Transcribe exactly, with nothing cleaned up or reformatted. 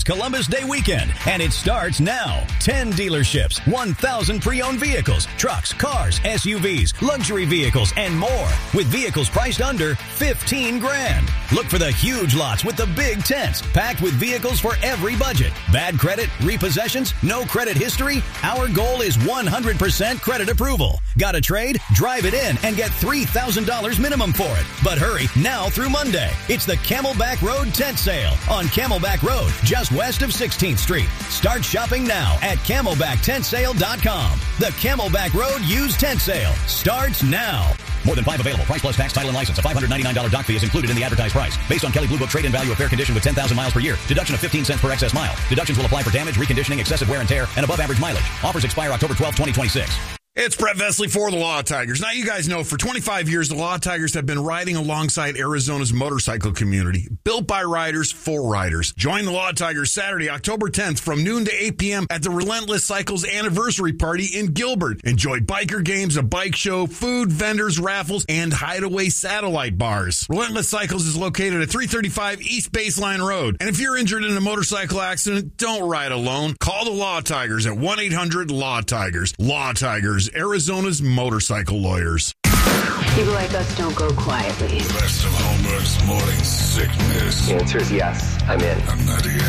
Columbus Day weekend, and it starts now. ten dealerships, one thousand pre-owned vehicles, trucks, cars, S U Vs, luxury vehicles, and more, with vehicles priced under fifteen grand. Look for the huge lots with the big tents, packed with vehicles for every budget. Bad credit, repossessions, no credit history? Our goal is one hundred percent credit approval. Got a trade? Drive it in and get three thousand dollars minimum for it. But hurry, now through Monday. It's the Camelback Road Tent Sale on Camelback Road, just west of sixteenth Street. Start shopping now at camelback tent sale dot com. The Camelback Road Used Tent Sale starts now. More than five available. Price plus tax, title, and license. A five hundred ninety-nine dollars dock fee is included in the advertised price. Based on Kelley Blue Book trade-in value of fair condition with ten thousand miles per year. Deduction of fifteen cents per excess mile. Deductions will apply for damage, reconditioning, excessive wear and tear, and above average mileage. Offers expire October twelfth, twenty twenty-six. It's Brett Vesley for the Law Tigers. Now, you guys know for twenty-five years, the Law Tigers have been riding alongside Arizona's motorcycle community. Built by riders for riders. Join the Law Tigers Saturday, October tenth from noon to eight p.m. at the Relentless Cycles anniversary party in Gilbert. Enjoy biker games, a bike show, food, vendors, raffles, and hideaway satellite bars. Relentless Cycles is located at three thirty-five East Baseline Road. And if you're injured in a motorcycle accident, don't ride alone. Call the Law Tigers at one eight hundred Law Tigers. Law Tigers, Arizona's motorcycle lawyers. People like us don't go quietly. The best of Holmberg's morning sickness. The answer is yes. I'm in. I'm ninety-eight.